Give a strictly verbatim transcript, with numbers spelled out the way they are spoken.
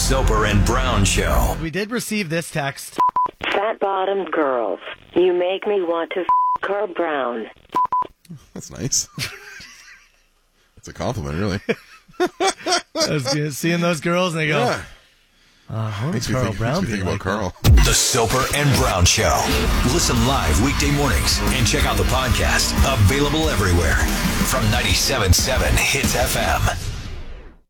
Soper and Brown Show. We did receive this text. Fat-bottomed girls. You make me want to f*** Carl Brown. That's nice. That's a compliment, really. I was you know, seeing those girls and they go, Yeah. uh, what Makes would me Carl think, Brown makes me be think about like? Carl. The Soper and Brown Show. Listen live weekday mornings and check out the podcast. Available everywhere. From ninety-seven point seven Hits F M.